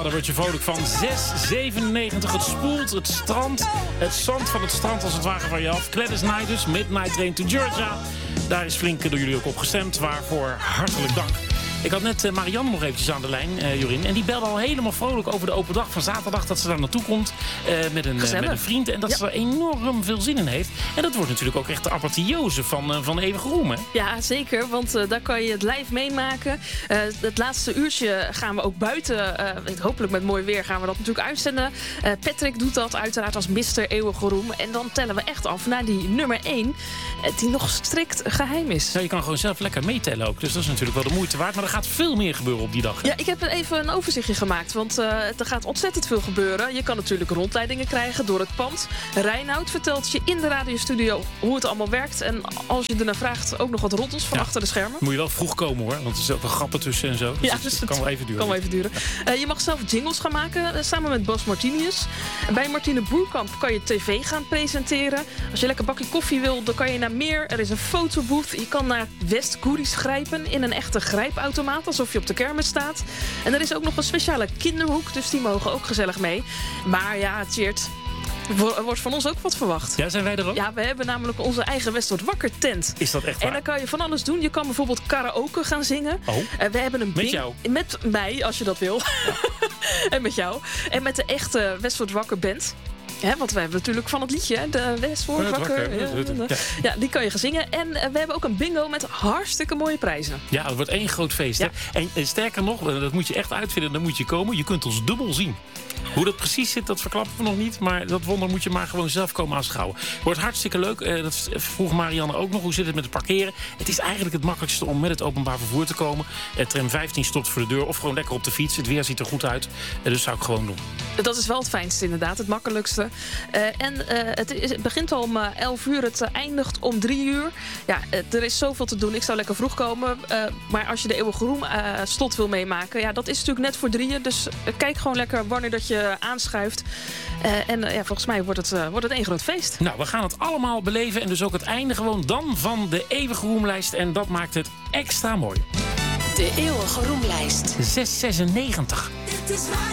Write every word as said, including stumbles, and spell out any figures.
daar word je vrolijk van. zes zevenennegentig, het spoelt het strand, het zand van het strand als het ware van je af. Gladys Knight dus, Midnight Train to Georgia. Daar is flink door jullie ook op gestemd, waarvoor hartelijk dank. Ik had net uh, Marianne nog eventjes aan de lijn, uh, Jorien. En die belde al helemaal vrolijk over de open dag van zaterdag. Dat ze daar naartoe komt uh, met, een, uh, met een vriend. En dat ja. ze er enorm veel zin in heeft. En dat wordt natuurlijk ook echt de apotheose van, uh, van de eeuwige roem, hè? Ja, zeker. Want uh, daar kan je het live meemaken. Uh, het laatste uurtje gaan we ook buiten. Uh, hopelijk met mooi weer gaan we dat natuurlijk uitzenden. Uh, Patrick doet dat uiteraard als mister Eeuwige Roem. En dan tellen we echt af naar die nummer één. Uh, die nog strikt geheim is. Ja, je kan gewoon zelf lekker meetellen ook. Dus dat is natuurlijk wel de moeite waard. Maar er gaat veel meer gebeuren op die dag. Hè? Ja, ik heb even een overzichtje gemaakt. Want uh, er gaat ontzettend veel gebeuren. Je kan natuurlijk rondleidingen krijgen door het pand. Reinoud vertelt je in de radiostudio hoe het allemaal werkt. En als je ernaar vraagt, ook nog wat roddels van ja. achter de schermen. Moet je wel vroeg komen hoor. Want er zitten ook wel grappen tussen en zo. Dus ja, dus dus het kan wel even duren. Kan wel even duren. Uh, je mag zelf jingles gaan maken. Uh, samen met Bas Martinius. En bij Martine Boerkamp kan je tv gaan presenteren. Als je lekker bakje koffie wil, dan kan je naar meer. Er is een fotobooth. Je kan naar West Goodies grijpen in een echte grijpautomaat. Alsof je op de kermis staat. En er is ook nog een speciale kinderhoek. Dus die mogen ook gezellig mee. Maar ja, Tjeerd, er wordt van ons ook wat verwacht. Ja, zijn wij er ook? Ja, we hebben namelijk onze eigen West wordt wakker tent. Is dat echt waar? En dan kan je van alles doen. Je kan bijvoorbeeld karaoke gaan zingen. Oh. Uh, we hebben een met jou? Met mij, als je dat wil. Ja. En met jou. En met de echte West wordt wakker band. Ja, want we hebben natuurlijk van het liedje, de West wordt wakker. Ja, ja. ja, die kan je gaan zingen. En uh, we hebben ook een bingo met hartstikke mooie prijzen. Ja, het wordt één groot feest. Ja. Hè? En, en sterker nog, dat moet je echt uitvinden, dan moet je komen. Je kunt ons dubbel zien. Hoe dat precies zit, dat verklappen we nog niet. Maar dat wonder moet je maar gewoon zelf komen aanschouwen. Wordt hartstikke leuk. Uh, dat vroeg Marianne ook nog. Hoe zit het met het parkeren? Het is eigenlijk het makkelijkste om met het openbaar vervoer te komen. Uh, tram vijftien stopt voor de deur. Of gewoon lekker op de fiets. Het weer ziet er goed uit. Uh, dus zou ik gewoon doen. Dat is wel het fijnste inderdaad. Het makkelijkste. Uh, en uh, het, is, het begint al om uh, elf uur. Het uh, eindigt om drie uur. Ja, uh, er is zoveel te doen. Ik zou lekker vroeg komen. Uh, maar als je de Eeuwige Roem uh, slot wil meemaken. Ja, dat is natuurlijk net voor drieën. Dus uh, kijk gewoon lekker wanneer dat je aanschuift. Uh, en uh, ja, volgens mij wordt het, uh, wordt het één groot feest. Nou, we gaan het allemaal beleven. En dus ook het einde gewoon dan van de Eeuwige Roemlijst. En dat maakt het extra mooi. De Eeuwige Roemlijst. zes zesennegentig.